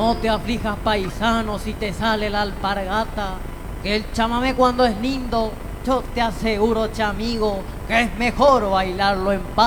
No te aflijas, paisano, si te sale la alpargata, que el chamamé cuando es lindo, yo te aseguro, chamigo, que es mejor bailarlo en paz.